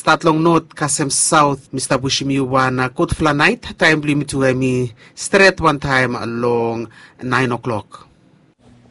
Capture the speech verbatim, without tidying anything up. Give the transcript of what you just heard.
start long note Kasem South, Mister Bushimi Wana, Kut Flanite, time limit to me straight one time along nine o'clock.